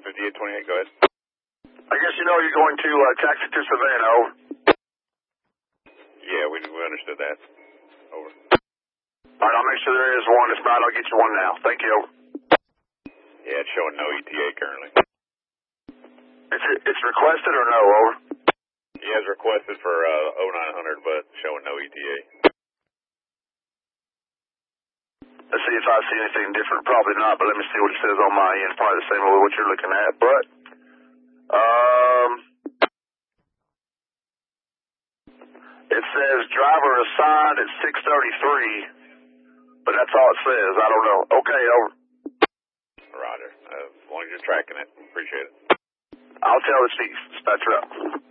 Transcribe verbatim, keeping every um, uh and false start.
fifty-eight twenty-eight, go ahead. I guess you know you're going to uh, taxi to Savannah, over. Yeah, we, we understood that. Over. All right, I'll make sure there is one. If not, I'll get you one now. Thank you, over. Yeah, it's showing no E T A currently. It's, it's requested or no, over? He has requested for uh, oh nine hundred, but showing no E T A. Let's see if I see anything different. Probably not, but let me see what it says on my end. Probably the same way what you're looking at, but... Um, it says driver assigned at six thirty-three, but that's all it says. I don't know. Okay, over. Roger. Uh, as long as you're tracking it, appreciate it. I'll tell the chief. Dispatcher up.